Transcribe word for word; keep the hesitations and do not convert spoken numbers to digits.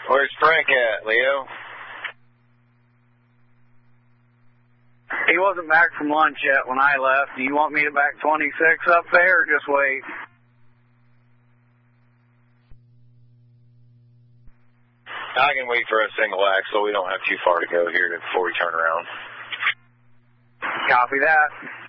Where's Frank at, Leo? He wasn't back from lunch yet when I left. Do you want me to back twenty-six up there or just wait? I can wait for a single axle. We don't have too far to go here before we turn around. Copy that.